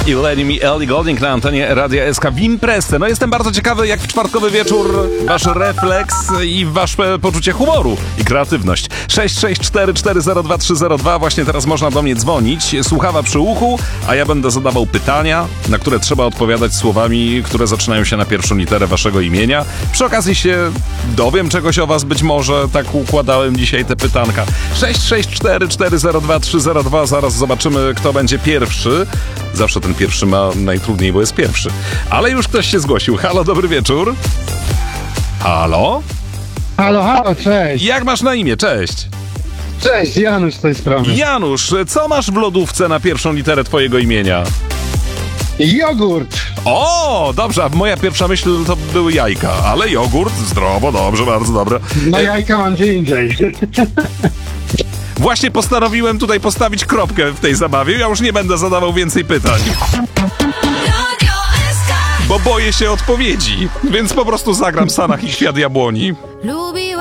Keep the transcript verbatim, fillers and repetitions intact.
i Lady Me Ellie Goulding na antenie Radia S K w imprezce. No jestem bardzo ciekawy, jak w czwartkowy wieczór wasz refleks i wasze poczucie humoru i kreatywność. sześć sześć cztery cztery zero dwa trzy zero dwa. Właśnie teraz można do mnie dzwonić. Słuchawa przy uchu, a ja będę zadawał pytania, na które trzeba odpowiadać słowami, które zaczynają się na pierwszą literę waszego imienia. Przy okazji się dowiem czegoś o was być może. Tak układałem dzisiaj te pytanka. sześć sześć cztery cztery zero dwa trzy zero dwa. Zaraz zobaczymy, kto będzie pierwszy. Zawsze ten pierwszy ma najtrudniej, bo jest pierwszy. Ale już ktoś się zgłosił. Halo, dobry wieczór. Halo? Halo, halo, cześć. Jak masz na imię? Cześć. Cześć, Janusz z tej strony. Janusz, co masz w lodówce na pierwszą literę twojego imienia? Jogurt. O, dobrze, a moja pierwsza myśl to były jajka, ale jogurt, zdrowo, dobrze, bardzo dobre. No jajka mam gdzie indziej. Właśnie postanowiłem tutaj postawić kropkę w tej zabawie, ja już nie będę zadawał więcej pytań. Bo boję się odpowiedzi, więc po prostu zagram Sanach i Kwiat Jabłoni.